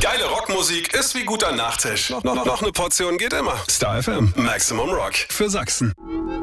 Geile Rockmusik ist wie guter Nachtisch. Noch eine Portion geht immer. Star FM, Maximum Rock für Sachsen.